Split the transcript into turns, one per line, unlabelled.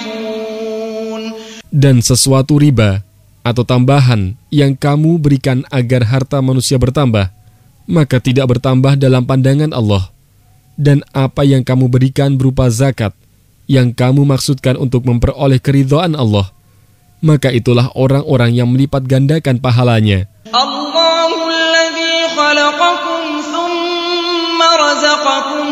Dan sesuatu riba atau tambahan yang kamu berikan agar harta manusia bertambah, maka tidak bertambah dalam pandangan Allah. Dan apa yang kamu berikan berupa zakat, yang kamu maksudkan untuk memperoleh keridhaan Allah, maka itulah orang-orang yang melipat gandakan pahalanya. Allahul ladzi khalaqakum thumma razaqakum